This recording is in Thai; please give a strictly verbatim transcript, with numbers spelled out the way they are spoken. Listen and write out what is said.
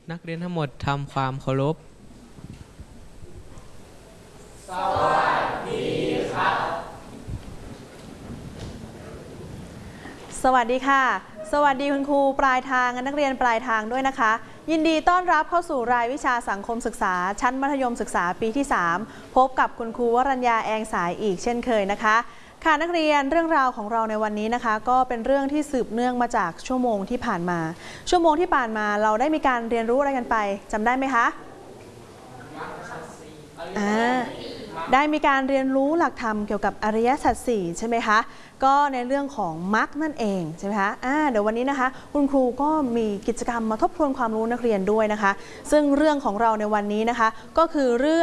นักเรียนทั้งหมดทำความเคารพสวัสดีครับสวัสดีค่ะสวัสดีคุณครูปลายทางและนักเรียนปลายทางด้วยนะคะยินดีต้อนรับเข้าสู่รายวิชาสังคมศึกษาชั้นมัธยมศึกษาปีที่สามพบกับคุณครูวรัญญาแองสายอีกเช่นเคยนะคะค่ะนักเรียนเรื่องราวของเราในวันนี้นะคะก็เป็นเรื่องที่สืบเนื่องมาจากชั่วโมงที่ผ่านมาชั่วโมงที่ผ่านมาเราได้มีการเรียนรู้อะไรกันไปจำได้ไหมคะอ่าได้มีการเรียนรู้หลักธรรมเกี่ยวกับอริยสัจสี่ใช่ไหมคะก็ในเรื่องของมรรคนั่นเองใช่ไหมคะอ่าเดี๋ยววันนี้นะคะคุณครูก็มีกิจกรรมมาทบทวนความรู้นักเรียนด้วยนะคะซึ่งเรื่องของเราในวันนี้นะคะก็คือเรื่อง